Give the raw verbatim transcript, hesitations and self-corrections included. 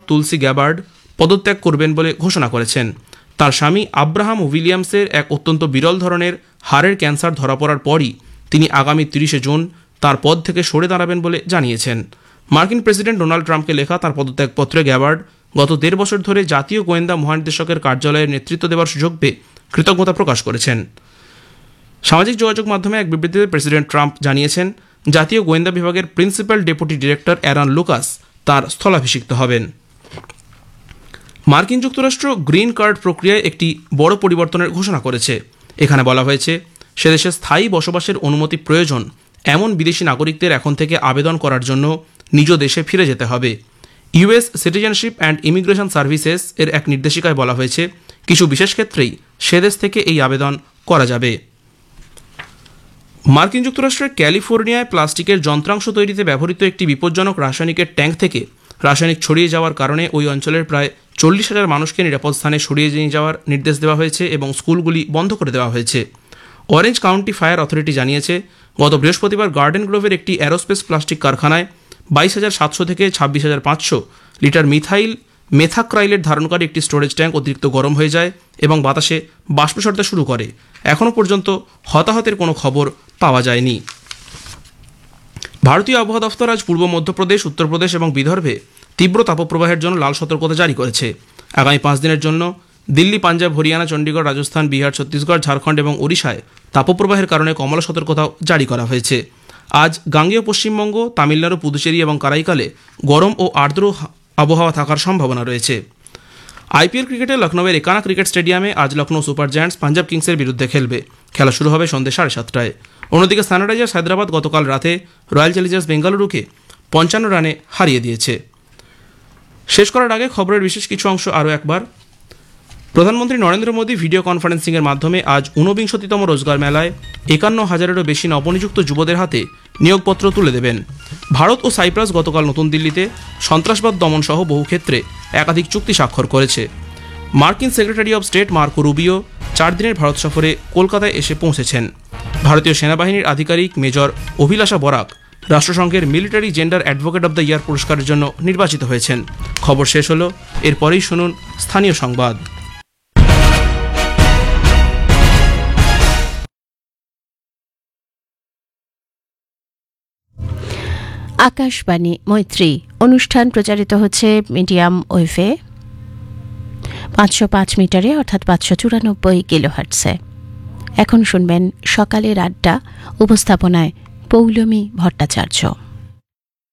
তুলসি Gabbard পদত্যাগ করবেন বলে ঘোষণা করেছেন। তার স্বামী আব্রাহাম উইলিয়ামসের এক অত্যন্ত বিরল ধরনের হাড়ের ক্যান্সার ধরা পড়ার পরই তিনি আগামী তিরিশে জুন তার পদ থেকে সরে দাঁড়াবেন বলে জানিয়েছেন। মার্কিন প্রেসিডেন্ট ডোনাল্ড ট্রাম্পকে লেখা তার পদত্যাগপত্রে গ্যাবার্ড গত দেড় বছর ধরে জাতীয় গোয়েন্দা মহানির্দেশকের কার্যালয়ের নেতৃত্ব দেওয়ার সুযোগ পেয়ে কৃতজ্ঞতা প্রকাশ করেছেন। সামাজিক যোগাযোগ মাধ্যমে এক বিবৃতিতে প্রেসিডেন্ট ট্রাম্প জানিয়েছেন, জাতীয় গোয়েন্দা বিভাগের principal deputy director Aaron Lucas তার স্থলাভিষিক্ত হবেন। মার্কিন যুক্তরাষ্ট্র গ্রিন কার্ড প্রক্রিয়ায় একটি বড় পরিবর্তনের ঘোষণা করেছে। এখানে বলা হয়েছে, সেদেশে স্থায়ী বসবাসের অনুমতি প্রয়োজন এমন বিদেশি নাগরিকদের এখন থেকে আবেদন করার জন্য নিজ দেশে ফিরে যেতে হবে। US citizenship and immigration services এর এক নির্দেশিকায় বলা হয়েছে, কিছু বিশেষ ক্ষেত্রেই সেদেশ থেকে এই আবেদন করা যাবে। মার্কিন যুক্তরাষ্ট্রের ক্যালিফোর্নিয়ায় প্লাস্টিকের যন্ত্রাংশ তৈরিতে ব্যবহৃত একটি বিপজ্জনক রাসায়নিকের ট্যাঙ্ক থেকে রাসায়নিক ছড়িয়ে যাওয়ার কারণে ওই অঞ্চলের প্রায় চল্লিশ হাজার মানুষকে নিরাপদ স্থানে সরিয়ে নিয়ে যাওয়ার নির্দেশ দেওয়া হয়েছে এবং স্কুলগুলি বন্ধ করে দেওয়া হয়েছে। অরেঞ্জ কাউন্টি ফায়ার অথরিটি জানিয়েছে, গত বৃহস্পতিবার গার্ডেন গ্রোভের একটি অ্যারোস্পেস প্লাস্টিক কারখানায় বাইশ হাজার সাতশো থেকে ছাব্বিশ হাজার পাঁচশো লিটার মিথাইল মেথাক্রাইলের ধারণকারী একটি স্টোরেজ ট্যাঙ্ক অতিরিক্ত গরম হয়ে যায় এবং বাতাসে বাষ্প ছাড়তে শুরু করে। এখনও পর্যন্ত হতাহতের কোনো খবর পাওয়া যায়নি। ভারতীয় আবহাওয়া দফতর আজ পূর্ব মধ্যপ্রদেশ, উত্তরপ্রদেশ এবং বিদর্ভে তীব্র তাপপ্রবাহের জন্য লাল সতর্কতা জারি করেছে। আগামী পাঁচ দিনের জন্য দিল্লি, পাঞ্জাব, হরিয়ানা, চণ্ডীগড়, রাজস্থান, বিহার, ছত্তিশগড়, ঝাড়খণ্ড এবং ওড়িশায় তাপপ্রবাহের কারণে কমলা সতর্কতাও জারি করা হয়েছে। আজ গাঙ্গেয় পশ্চিমবঙ্গ, তামিলনাড়ু, পুদুচেরি এবং কারাইকালে গরম ও আর্দ্র আবহাওয়া থাকার সম্ভাবনা রয়েছে। আইপিএল ক্রিকেটে লখনৌয়ের একানা ক্রিকেট স্টেডিয়ামে আজ লখনৌ সুপার জায়ান্টস পাঞ্জাব কিংসের বিরুদ্ধে খেলবে। খেলা শুরু হবে সন্ধ্যে সাড়ে সাতটায়। অন্যদিকে সানরাইজার্স হায়দ্রাবাদ গতকাল রাতে রয়্যাল চ্যালেঞ্জার্স বেঙ্গালুরুকে পঞ্চান্ন রানে হারিয়ে দিয়েছে। শেষ করার আগে খবরের বিশেষ কিছু অংশ আরও একবার। প্রধানমন্ত্রী নরেন্দ্র মোদী ভিডিও কনফারেন্সিংয়ের মাধ্যমে আজ ঊনবিংশতিতম রোজগার মেলায় একান্ন হাজারেরও বেশি নবনিযুক্ত যুবদের হাতে নিয়োগপত্র তুলে দেবেন। ভারত ও সাইপ্রাস গতকাল নতুন দিল্লিতে সন্ত্রাসবাদ দমন সহ বহু ক্ষেত্রে একাধিক চুক্তি স্বাক্ষর করেছে। মার্কিন secretary of state Marco Rubio চার দিনের ভারত সফরে কলকাতায় এসে পৌঁছেছেন। ভারতীয় সেনাবাহিনীর আধিকারিক major অভিলাষা Barak রাষ্ট্রসংঘের military gender advocate of the year পুরস্কারের জন্য নির্বাচিত হয়েছেন। খবর শেষ হলো, এরপরেই শুনুন স্থানীয় সংবাদ। আকাশবাণী মৈত্রী অনুষ্ঠান প্রচারিত হচ্ছে মিডিয়াম ওয়েভে পাঁচশো পাঁচ মিটারে অর্থাৎ পাঁচশো চুরানব্বই কিলোহার্টসে। এখন শুনবেন সকালের আড্ডা, উপস্থাপনায় পৌলমী ভট্টাচার্য।